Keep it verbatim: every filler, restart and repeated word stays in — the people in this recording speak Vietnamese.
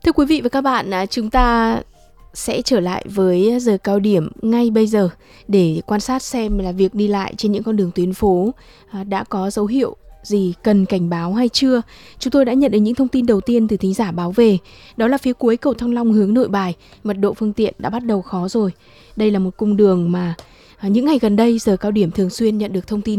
Thưa quý vị và các bạn, chúng ta sẽ trở lại với giờ cao điểm ngay bây giờ để quan sát xem là việc đi lại trên những con đường tuyến phố đã có dấu hiệu gì cần cảnh báo hay chưa. Chúng tôi đã nhận được những thông tin đầu tiên từ thính giả báo về. Đó là phía cuối cầu Thăng Long hướng Nội Bài, mật độ phương tiện đã bắt đầu khó rồi. Đây là một cung đường mà những ngày gần đây giờ cao điểm thường xuyên nhận được thông tin